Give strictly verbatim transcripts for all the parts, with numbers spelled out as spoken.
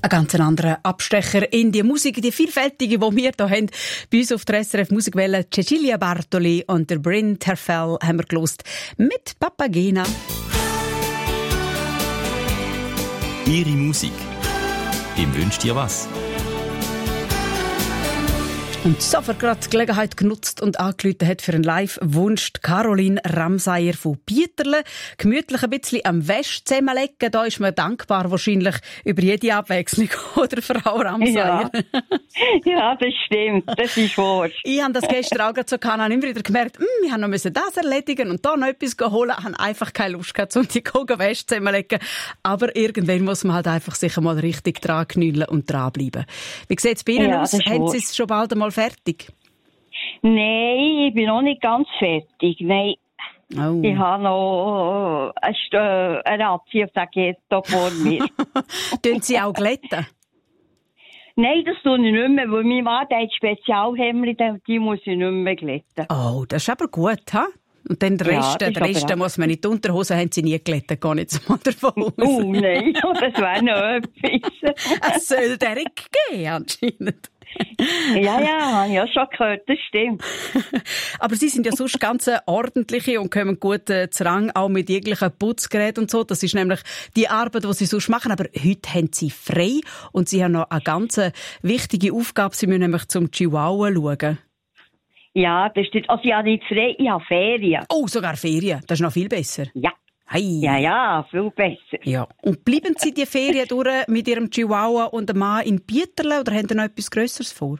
Ein ganz anderer Abstecher in die Musik, die vielfältige, die wir hier haben. Bei uns auf der S R F Musikwelle Cecilia Bartoli und der Bryn Terfel haben wir gelost mit Papagena. Ihre Musik. Wem wünscht ihr was? Und sofort gerade die Gelegenheit genutzt und angerufen hat für einen Live-Wunsch Caroline Ramsayer von Bieterle. Gemütlich ein bisschen am Wäsch zusammenlegen. Da ist man dankbar wahrscheinlich über jede Abwechslung, oder Frau Ramsayer? Ja, ja, das stimmt. Das ist wahr. Ich habe das gestern auch gerade so gehabt, habe immer wieder gemerkt, wir haben noch das erledigen und da noch etwas holen. Ich habe einfach keine Lust gehabt, um die Wäsche zusammenzulegen. Aber irgendwann muss man halt einfach sich mal richtig dran knüllen und dranbleiben. Wie sieht es bei Ihnen Ja, aus? das ist Haben wahr. Sie es schon bald einmal fertig? Nein, ich bin noch nicht ganz fertig. Nein. Oh. Ich habe noch eine, St- äh, eine Razzia, sage ich jetzt, da vor mir. Tun Sie auch glätten? Nein, das tue ich nicht mehr, weil mein Mann der hat Spezialhemden, die muss ich nicht mehr glätten. Oh, das ist aber gut, ha? Und dann der Ja, Rest, das der ist Rest aber auch- muss man nicht. Die Unterhosen haben Sie nie glättet, gar nicht so mal davon aus. Oh nein, das wäre noch etwas. Es soll Derek geben, anscheinend. Ja, ja, habe ich ja schon gehört, das stimmt. Aber Sie sind ja sonst ganz eine ordentliche und kommen gut äh, zu Rang, auch mit jeglichen Putzgeräten und so. Das ist nämlich die Arbeit, die Sie sonst machen. Aber heute haben Sie frei und Sie haben noch eine ganz wichtige Aufgabe. Sie müssen nämlich zum Chihuahua schauen. Ja, das stimmt. Also ich habe nicht frei, ich habe Ferien. Oh, sogar Ferien. Das ist noch viel besser. Ja, Hey. ja, ja, viel besser. Ja. Und bleiben Sie die Ferien durch mit Ihrem Chihuahua und dem Mann in Bieterle oder haben Sie noch etwas Grösseres vor?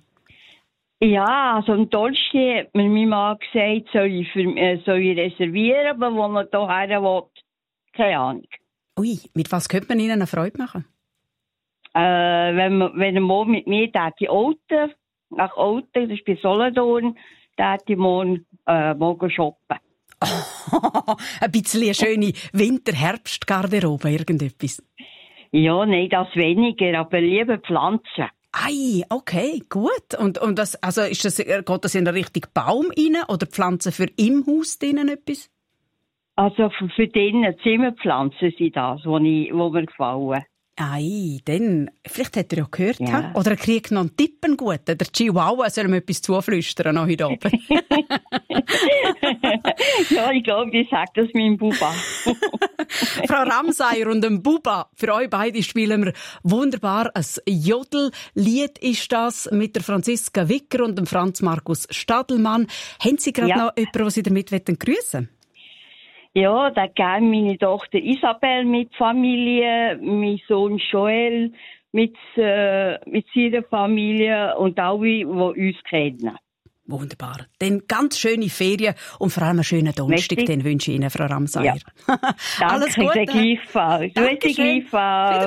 Ja, also am Dolce hat mir mein Mann gesagt, soll ich, für, äh, soll ich reservieren, aber wo man hierher will, keine Ahnung. Ui, mit was könnte man Ihnen eine Freude machen? Äh, wenn, man, wenn er morgen mit mir die Olten, nach Olten, das ist bei Solothurn, da ich morgen, äh, morgen shoppen. Ein bisschen eine schöne Winter-Herbst-Garderobe, irgendetwas. Ja, nein, das weniger, aber lieber Pflanzen. Ei, okay, gut. Und, und das, also ist das, geht das in einen richtigen Baum rein oder Pflanzen für im Haus drinnen etwas? Also für, für drinnen Zimmerpflanzen sind das, die mir gefallen. Ei, dann, vielleicht hat er ja gehört, Ja. ha? Oder er kriegt noch einen Tipp, einen guten. Der Chihuahua soll ihm etwas zuflüstern noch heute Abend. Ja, ich glaube, ich sage das meinem Buba. Frau Ramsayer und dem Buba, für euch beide spielen wir wunderbar ein Jodellied ist das mit der Franziska Wicker und dem Franz Markus Stadelmann. Haben Sie gerade Ja. noch jemanden, den Sie damit grüßen wollen? Ja, da gehen meine Tochter Isabel mit Familie, mein Sohn Joel mit, äh, mit seiner Familie und alle, die uns kennen. Wunderbar. Dann ganz schöne Ferien und vor allem einen schönen Donnerstag, Merci. den wünsche ich Ihnen, Frau Ramsayer. Ja. Alles Danke, Gute. gleichfalls. Dankeschön. Gleichfalls.